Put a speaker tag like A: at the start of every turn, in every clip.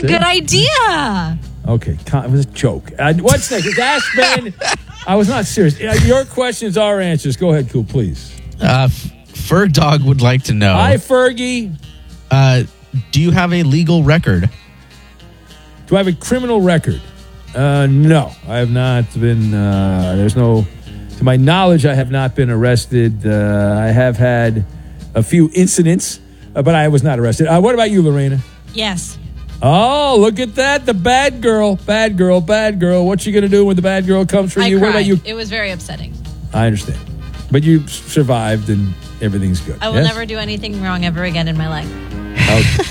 A: good idea.
B: Okay, it was a joke. What's next? It's Ask Ben. I was not serious. Your questions are answers. Go ahead, Cool, please.
C: Ferg Dog would like to know.
B: Hi, Fergie.
C: Do you have a legal record?
B: Do I have a criminal record? No, I have not been. To my knowledge, I have not been arrested. I have had a few incidents, but I was not arrested. What about you, Lorena?
A: Yes.
B: Oh, look at that. The bad girl. Bad girl, bad girl. What you going to do when the bad girl comes for you?
A: Cried.
B: What about you?
A: It was very upsetting.
B: I understand. But you survived and everything's good.
A: I will never do anything wrong ever again in my life.
B: Okay.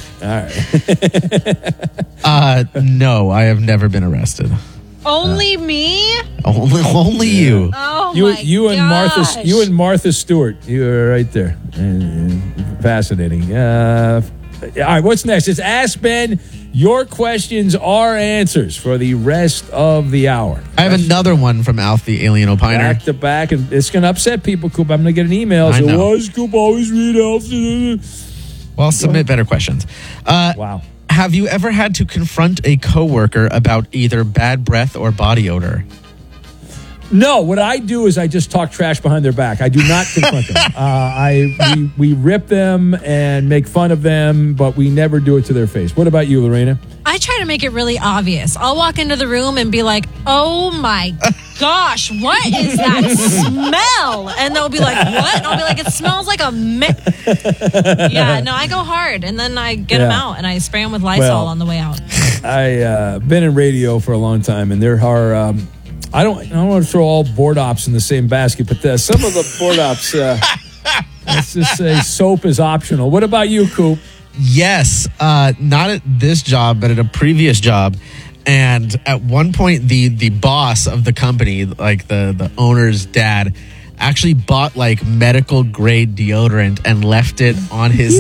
B: All right.
C: No, I have never been arrested.
A: Only me?
C: Only you.
A: Oh,
B: you and Martha Stewart. You are right there. Fascinating. All right, what's next? It's Ask Ben. Your questions are answers for the rest of the hour.
C: I have another one from Alf the Alien Opiner.
B: Back to back, and it's going to upset people, Coop. I'm going to get an email.
C: I know.
B: Why does Coop always read Alf?
C: Well, submit better questions.
B: Wow.
C: Have you ever had to confront a coworker about either bad breath or body odor?
B: No, what I do is I just talk trash behind their back. I do not confront them. We rip them and make fun of them, but we never do it to their face. What about you, Lorena?
A: I try to make it really obvious. I'll walk into the room and be like, oh my gosh, what is that smell? And they'll be like, what? And I'll be like, it smells like a Yeah, no, I go hard. And then I get them out and I spray them with Lysol on the way out.
B: I've been in radio for a long time, and there are... I don't want to throw all board ops in the same basket, but some of the board ops, let's just say soap is optional. What about you, Coop?
C: Yes, not at this job, but at a previous job. And at one point, the boss of the company, like the owner's dad, actually bought like medical grade deodorant and left it on his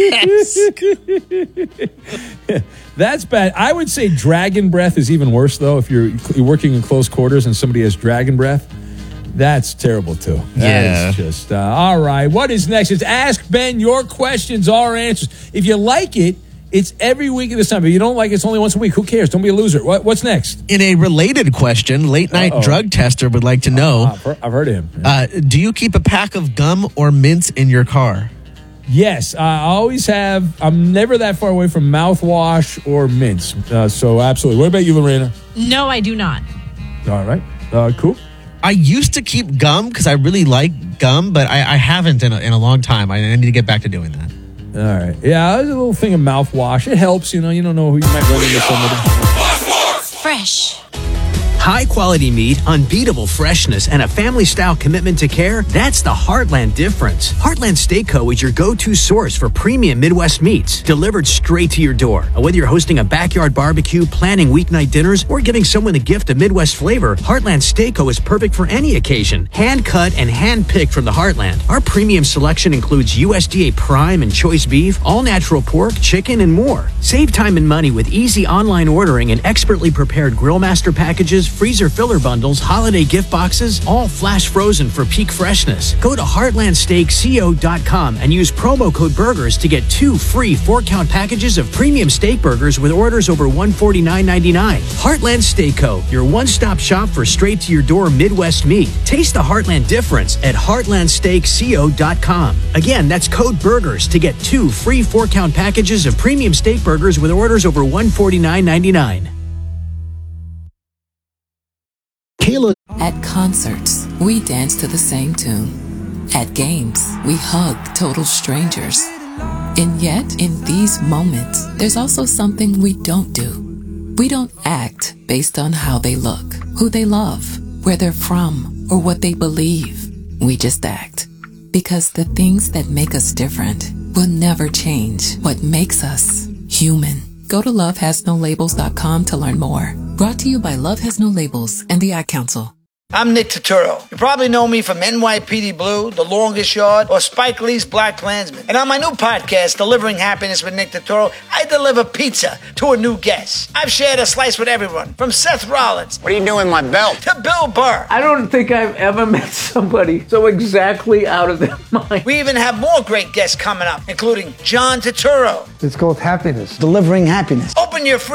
C: desk.
B: That's bad. I would say dragon breath is even worse, though. If you're working in close quarters and somebody has dragon breath, that's terrible, too. That's just all right. What is next? It's Ask Ben. Your questions are answers. If you like it, it's every week at this time. If you don't like it, it's only once a week. Who cares? Don't be a loser. What's next?
C: In a related question, late night drug tester would like to know.
B: I've heard of him.
C: Do you keep a pack of gum or mints in your car?
B: Yes, I always have. I'm never that far away from mouthwash or mints. So absolutely. What about you, Lorena?
A: No, I do not.
B: All right. Cool.
C: I used to keep gum because I really like gum, but I haven't in a long time. I need to get back to doing that.
B: All right. Yeah, there's a little thing of mouthwash. It helps, you know. You don't know who you might run into somebody.
A: Fresh.
D: High quality meat, unbeatable freshness, and a family style commitment to care. That's the Heartland difference. Heartland Steak Co. is your go-to source for premium Midwest meats delivered straight to your door. Whether you're hosting a backyard barbecue, planning weeknight dinners, or giving someone a gift of Midwest flavor, Heartland Steak Co. is perfect for any occasion. Hand cut and hand picked from the Heartland. Our premium selection includes USDA prime and choice beef, all natural pork, chicken, and more. Save time and money with easy online ordering and expertly prepared grill master packages, freezer filler bundles, holiday gift boxes, all flash frozen for peak freshness. Go to heartlandsteakco.com and use promo code BURGERS to get 2 free 4-count packages of premium steak burgers with orders over $149.99. Heartland Steak Co., your one-stop shop for straight-to-your-door Midwest meat. Taste the Heartland difference at heartlandsteakco.com. Again, that's code BURGERS to get 2 free 4-count packages of premium steak burgers with orders over $149.99.
E: Kayla. At concerts, we dance to the same tune. At games, we hug total strangers. And yet, in these moments, there's also something we don't do. We don't act based on how they look, who they love, where they're from, or what they believe. We just act. Because the things that make us different will never change what makes us human. Go to lovehasnolabels.com to learn more. Brought to you by Love Has No Labels and the Ad Council.
F: I'm Nick Turturro. You probably know me from NYPD Blue, The Longest Yard, or Spike Lee's Black Klansman. And on my new podcast, Delivering Happiness with Nick Turturro, I deliver pizza to a new guest. I've shared a slice with everyone, from Seth Rollins.
G: What are you doing with my belt?
F: To Bill Burr.
H: I don't think I've ever met somebody so exactly out of their mind.
F: We even have more great guests coming up, including John Turturro.
I: It's called Happiness.
G: Delivering Happiness.
F: Open your free